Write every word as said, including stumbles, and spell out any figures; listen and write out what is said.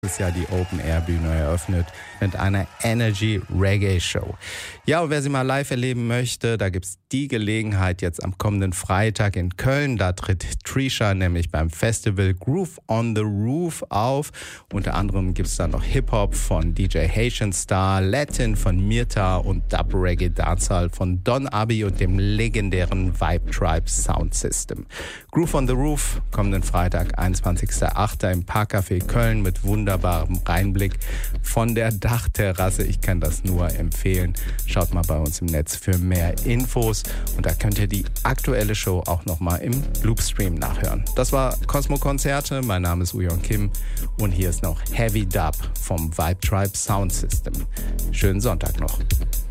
Das Jahr die Open-Air-Bühne eröffnet mit einer Energy-Reggae-Show. Ja, und wer sie mal live erleben möchte, da gibt's die Gelegenheit jetzt am kommenden Freitag in Köln. Da tritt Trisha nämlich beim Festival Groove on the Roof auf. Unter anderem gibt's da noch Hip-Hop von D J Haitian Star, Latin von Mirta und Dub-Reggae-Dancehall von Don Abi und dem legendären Vibe Tribe Sound System. Groove on the Roof kommenden Freitag, einundzwanzigster achter im Parkcafé Köln mit wunderbarem Reinblick von der Dachterrasse. Ich kann das nur empfehlen. Schaut mal bei uns im Netz für mehr Infos und da könnt ihr die aktuelle Show auch nochmal im Loopstream nachhören. Das war Cosmo Konzerte. Mein Name ist Uyon Kim und hier ist noch Heavy Dub vom Vibe Tribe Sound System. Schönen Sonntag noch.